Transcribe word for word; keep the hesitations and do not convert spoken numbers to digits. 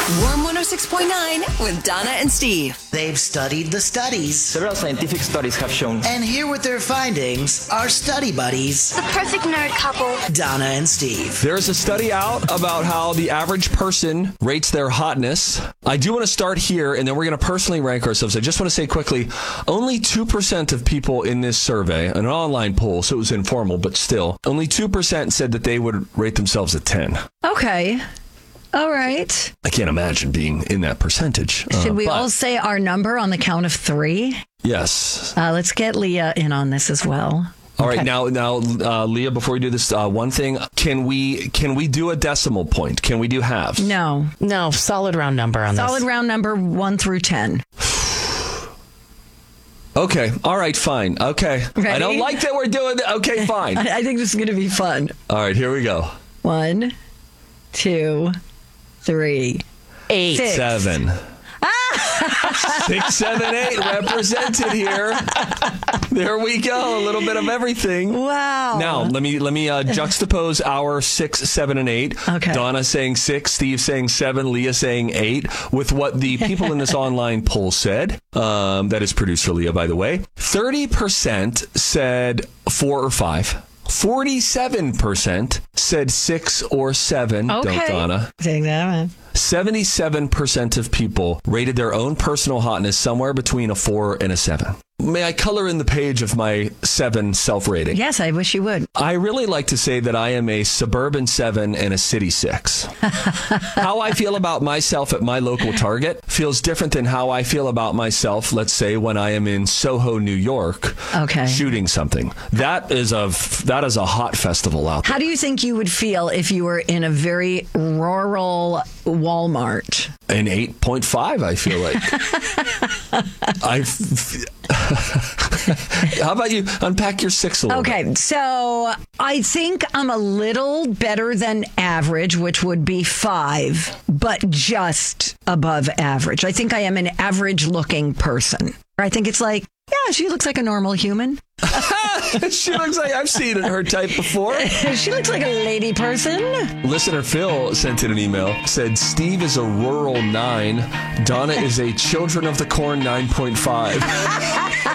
Warm one oh six point nine with Donna and Steve. They've studied the studies. Several scientific studies have shown. And here with their findings are study buddies, The perfect nerd couple. Donna and Steve. There's a study out about how the average person rates their hotness. I do want to start here, and then we're going to personally rank ourselves. I just want to say quickly, only two percent of people in this survey, an online poll, so it was informal, but still, only two percent said that they would rate themselves a ten. Okay. All right. I can't imagine being in that percentage. Should Uh, we but- all say our number on the count of three? Yes. Uh, let's get Leah in on this as well. All right, Okay. now, now, uh, Leah. Before we do this, uh, one thing: can we can we do a decimal point? Can we do halves? No. No, solid round number on Solid this. round number one through ten. Okay. All right. Fine. Okay. I Ready? don't like that we're doing that. Okay. Fine. I, I think this is going to be fun. All right. Here we go. One, two, three, Eight. six. Seven. Six, seven, eight represented here. There we go. A little bit of everything. Wow. Now let me let me uh, juxtapose our six, seven, and eight. Okay. Donna saying six, Steve saying seven, Leah saying eight. With what the people in this online poll said, um, that is producer Leah, by the way. Thirty percent said four or five. Forty-seven percent said six or seven. Okay. Don't Donna. Take that one. seventy-seven percent of people rated their own personal hotness somewhere between a four and a seven. May I color in the page of my seven self-rating? Yes, I wish you would. I really like to say that I am a suburban seven and a city six. How I feel about myself at my local Target feels different than how I feel about myself, let's say, when I am in Soho, New York, Okay. shooting something. That is a that is a hot festival out there. How do you think you would feel if you were in a very rural Walmart? An eight point five, I feel like. I. How about you unpack your six a little bit? Okay, so I think I'm a little better than average, which would be five, but just above average. I think I am an average looking person. I think it's like, yeah, she looks like a normal human. She looks like I've seen her type before. She looks like a lady person. Listener Phil sent in an email, said Steve is a rural nine, Donna is a Children of the Corn nine point five.